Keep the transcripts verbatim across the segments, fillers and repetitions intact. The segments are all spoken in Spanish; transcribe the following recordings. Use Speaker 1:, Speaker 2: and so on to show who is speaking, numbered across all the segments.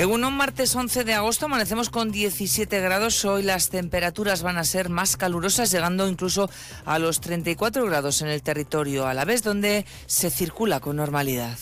Speaker 1: Egunon, martes once de agosto, amanecemos con diecisiete grados. Hoy las temperaturas van a ser más calurosas, llegando incluso a los treinta y cuatro grados en el territorio alavés, donde se circula con normalidad.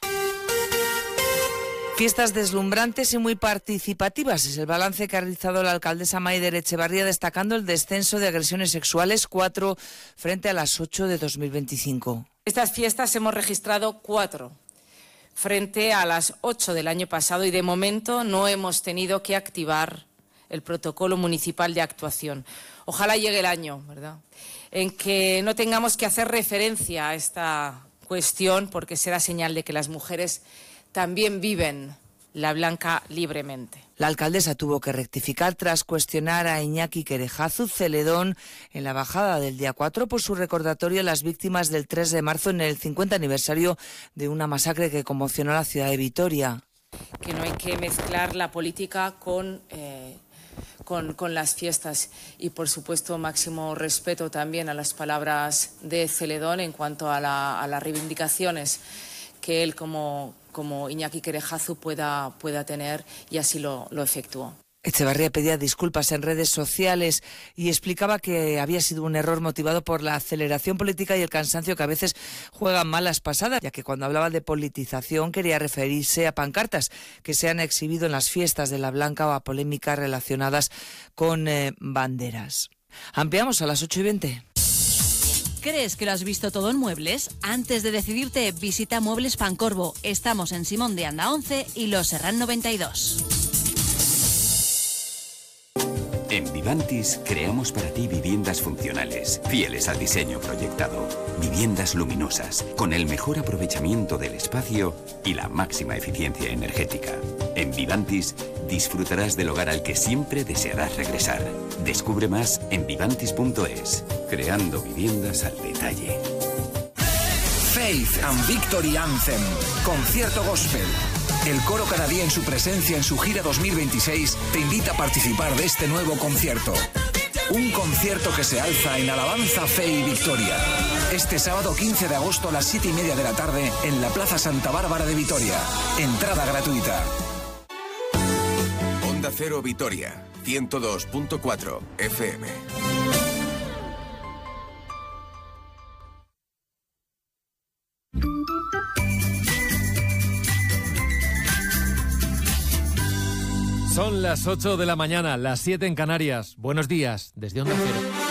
Speaker 1: Fiestas deslumbrantes y muy participativas es el balance que ha realizado la alcaldesa Maider Etxebarria, destacando el descenso de agresiones sexuales, cuatro frente a las ocho de dos mil veinticinco.
Speaker 2: Estas fiestas hemos registrado cuatro frente a las ocho del año pasado y de momento no hemos tenido que activar el protocolo municipal de actuación. Ojalá llegue el año, ¿verdad?, en que no tengamos que hacer referencia a esta cuestión, porque será señal de que las mujeres también viven la blanca libremente.
Speaker 1: La alcaldesa tuvo que rectificar tras cuestionar a Iñaki Querejazu Celedón en la bajada del día cuatro por su recordatorio a las víctimas del tres de marzo en el cincuenta aniversario de una masacre que conmocionó a la ciudad de Vitoria.
Speaker 2: Que no hay que mezclar la política con, eh, con, con las fiestas y, por supuesto, máximo respeto también a las palabras de Celedón en cuanto a, la, a las reivindicaciones que él como, como Iñaki Querejazu pueda, pueda tener, y así lo, lo efectuó.
Speaker 1: Etxebarria pedía disculpas en redes sociales y explicaba que había sido un error motivado por la aceleración política y el cansancio que a veces juegan malas pasadas, ya que cuando hablaba de politización quería referirse a pancartas que se han exhibido en las fiestas de la Blanca o a polémicas relacionadas con eh, banderas. Ampliamos a las ocho y veinte.
Speaker 3: ¿Crees que lo has visto todo en muebles? Antes de decidirte, visita Muebles Pancorbo. Estamos en Simón de Anda once y Los Serrán noventa y dos.
Speaker 4: En Vivantis creamos para ti viviendas funcionales, fieles al diseño proyectado. Viviendas luminosas, con el mejor aprovechamiento del espacio y la máxima eficiencia energética. En Vivantis disfrutarás del hogar al que siempre desearás regresar. Descubre más en vivantis punto es, creando viviendas al detalle.
Speaker 5: Faith and Victory Anthem, concierto gospel. El coro Canadá, en su presencia en su gira dos mil veintiséis, te invita a participar de este nuevo concierto. Un concierto que se alza en alabanza, fe y victoria. Este sábado quince de agosto a las siete y media de la tarde en la Plaza Santa Bárbara de Vitoria. Entrada gratuita.
Speaker 6: Onda Cero Vitoria, ciento dos punto cuatro F M.
Speaker 7: Son las ocho de la mañana, las siete en Canarias. Buenos días, desde Onda Cero.